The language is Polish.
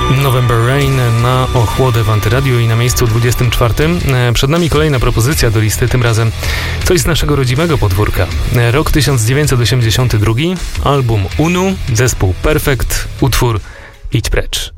November Rain na ochłodę w Antyradiu i na miejscu 24. Przed nami kolejna propozycja do listy, tym razem coś z naszego rodzimego podwórka. Rok 1982, album UNU, zespół Perfect, utwór Idź precz.